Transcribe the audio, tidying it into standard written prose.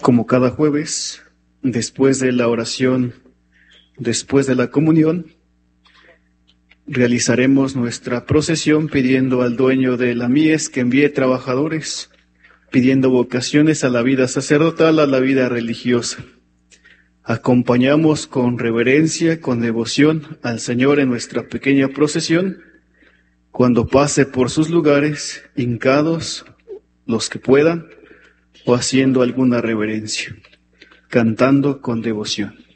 Como cada jueves, después de la oración, después de la comunión, realizaremos nuestra procesión pidiendo al dueño de la mies que envíe trabajadores, pidiendo vocaciones a la vida sacerdotal, a la vida religiosa. Acompañamos con reverencia, con devoción al Señor en nuestra pequeña procesión, cuando pase por sus lugares, hincados, los que puedan, o haciendo alguna reverencia, cantando con devoción.